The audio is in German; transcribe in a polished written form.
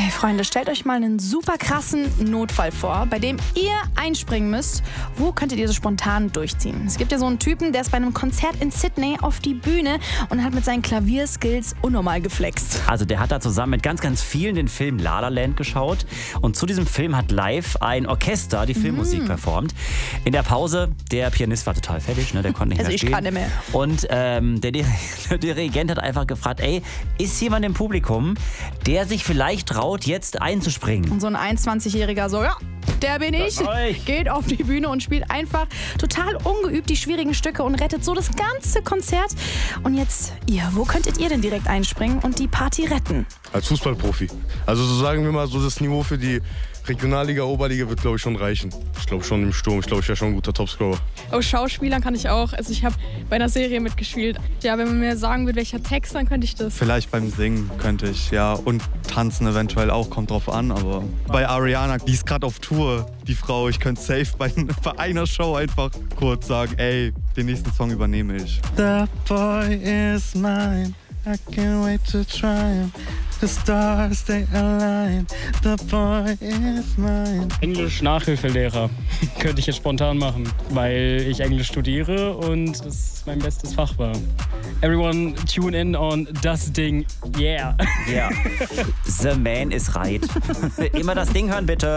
Okay, Freunde, stellt euch mal einen super krassen Notfall vor, bei dem ihr einspringen müsst. Wo könntet ihr so spontan durchziehen? Es gibt ja so einen Typen, der ist bei einem Konzert in Sydney auf die Bühne und hat mit seinen Klavierskills unnormal geflext. Also der hat da zusammen mit ganz, ganz vielen den Film La La Land geschaut. Und zu diesem Film hat live ein Orchester die Filmmusik performt. In der Pause, der Pianist war total fertig, ne? Der konnte nicht mehr spielen. Kann nicht mehr. Und der Dirigent hat einfach gefragt, ey, ist jemand im Publikum, der sich vielleicht traut, jetzt einzuspringen? Und so ein 21-Jähriger so, ja, der bin ich, geht auf die Bühne und spielt einfach total ungeübt die schwierigen Stücke und rettet so das ganze Konzert. Und jetzt ihr, wo könntet ihr denn direkt einspringen und die Party retten? Als Fußballprofi. Also so sagen wir mal, so das Niveau für die Regionalliga, Oberliga wird, glaube ich, schon reichen. Ich glaube schon im Sturm. Ich glaube, ich wäre schon ein guter Topscorer. Oh, Schauspielern kann ich auch. Also ich habe bei einer Serie mitgespielt. Ja, wenn man mir sagen würde, welcher Text, dann könnte ich das. Vielleicht beim Singen könnte ich, ja. Und tanzen eventuell auch, kommt drauf an. Aber bei Ariana, die ist gerade auf Tour, die Frau. Ich könnte safe bei einer Show einfach kurz sagen, ey, den nächsten Song übernehme ich. The boy is mine. I can't wait to try him. The stars, they align. The boy is mine. Englisch-Nachhilfelehrer könnte ich jetzt spontan machen, weil ich Englisch studiere und es mein bestes Fach war. Everyone tune in on das Ding, yeah. Ja, The Man is right. Immer das Ding hören, bitte.